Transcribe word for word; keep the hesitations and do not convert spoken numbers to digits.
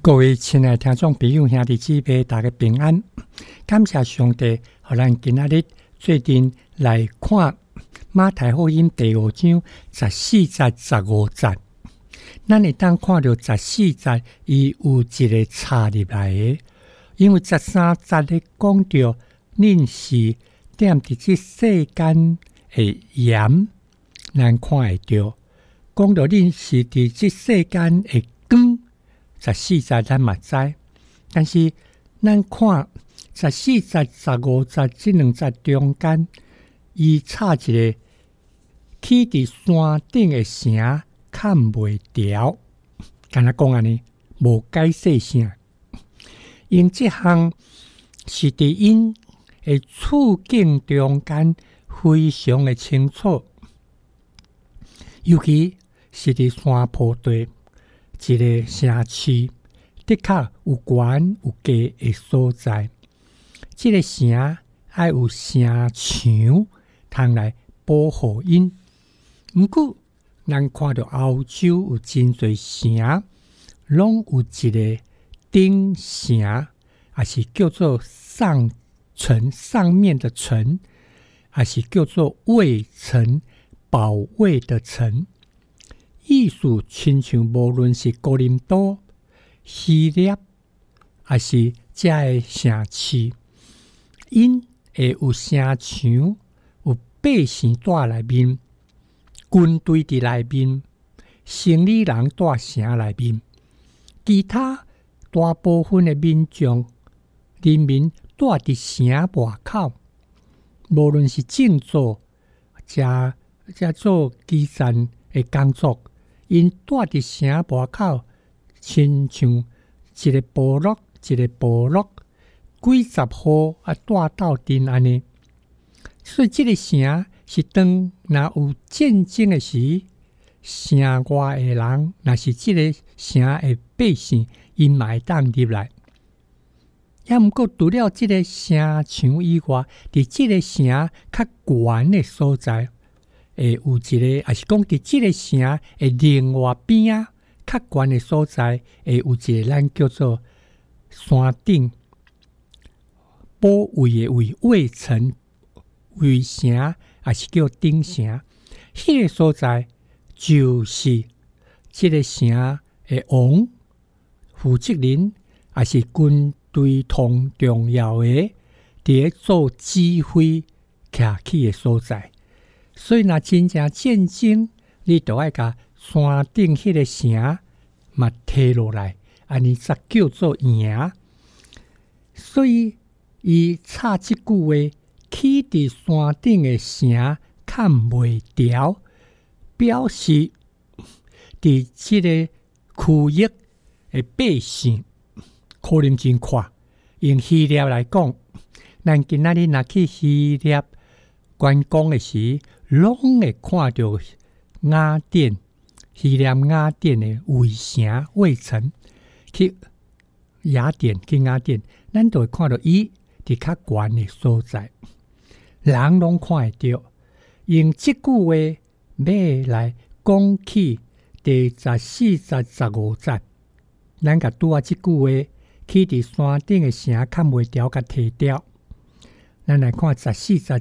各位亲爱的听众朋友兄弟姊妹，大家平安！感谢上帝，让咱今仔日最近来看马太福音第五章十四节、十五节。咱会当看到十四节，伊有一个插入来的，因为十三节咧讲到恁是踮伫即世间的盐，咱看会到讲到恁是伫即世间的光。十四节咱嘛知，但是咱看十四节、十五节这两节中间，伊插一个起伫山顶的城看袂着，敢若讲安尼，无解释啥。因这项是伫因的处境中间非常的清楚，尤其是伫山坡地。一个城市的确有悬有低的所在，这个城要有城墙通来保护因。不过，咱看到欧洲有真侪城，拢有一个顶城，也是叫做上城上面的城，也是叫做卫城保卫的城。意思亲像无论是哥林多、希腊，还是遮个城市，因会有城墙，有百姓住内面，军队伫内面，生理人住城内面，其他大部分的民众人民住伫城外口，无论是种作、遮遮做基层的工作。因住伫城外口，亲像一个部落一个部落，几十户啊住斗阵安尼。所以这个城是当若有战争的时，城外的人，若是这个城的百姓，因嘛会当入来。也毋过除了这个城墙以外，伫这个城较悬的所在。会有一个，也是讲伫即个城的另外边啊，较悬的所在，会有一个咱叫做山顶保卫的为卫城、卫城，也是叫顶城。迄、那个所在就是即个城的王、负责人，也是军队同重要的，伫咧做指挥徛起的所在。所以，若真正战争，你就爱甲山顶迄个城嘛摕落来，安尼才叫做赢。所以，伊插即句话，起伫山顶的城看袂着，表示伫即个区域的百姓可能真快。用希腊来讲，咱今仔日若去希腊观光的时，拢会看到雅典、希腊雅典的卫城、卫城，去雅典去雅典，咱就会看到伊伫较悬的所在，人拢看会到。用即句话要来讲起第十四节、十五节，咱甲拄啊即句话，去伫山顶的城看袂着，甲摕掉。咱来看十四节、